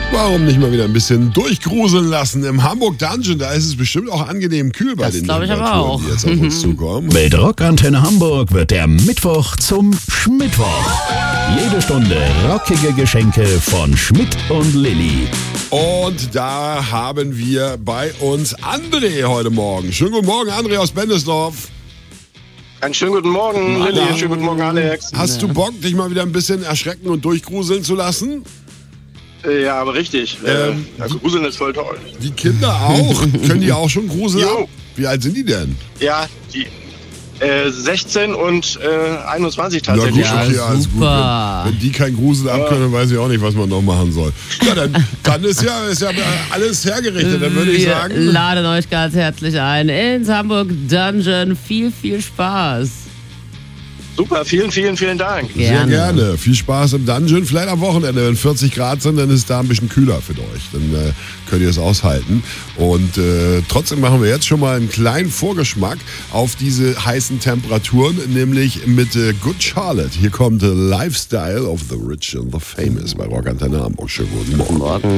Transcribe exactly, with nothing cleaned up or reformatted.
Warum nicht mal wieder ein bisschen durchgruseln lassen im Hamburg Dungeon? Da ist es bestimmt auch angenehm kühl bei Das den glaub ich aber Temperaturen, auch. die jetzt auf uns zukommen. Mit Rockantenne Hamburg wird der Mittwoch zum Schmittwoch. Jede Stunde rockige Geschenke von Schmidt und Lilly. Und da haben wir bei uns André heute Morgen. Schönen guten Morgen, André aus Bendesdorf. Einen schönen guten Morgen, Lilly. Schönen guten Morgen, Alex. Hast du Bock, dich mal wieder ein bisschen erschrecken und durchgruseln zu lassen? Ja, aber richtig. Ähm, äh, also Gruseln ist voll toll. Die Kinder auch? Können die auch schon gruseln? Jo. Wie alt sind die denn? Ja, die äh, sechzehn und äh, einundzwanzig Na gut, tatsächlich. Ja, okay, alles gut. super. Wenn, wenn die kein Grusel abkönnen, dann weiß ich auch nicht, was man noch machen soll. Ja, dann, dann ist, ja, ist ja alles hergerichtet. Dann würde ich Wir sagen, laden euch ganz herzlich ein ins Hamburg Dungeon. Viel, viel Spaß. Super, vielen, vielen, vielen Dank. sehr gerne. Viel Spaß im Dungeon. Vielleicht am Wochenende, wenn vierzig Grad sind, dann ist es da ein bisschen kühler für euch. Dann äh, könnt ihr es aushalten. Und äh, trotzdem machen wir jetzt schon mal einen kleinen Vorgeschmack auf diese heißen Temperaturen, nämlich mit äh, Good Charlotte. Hier kommt äh, Lifestyle of the Rich and the Famous bei Rockantenne Hamburg. Schönen guten Morgen. Morgen.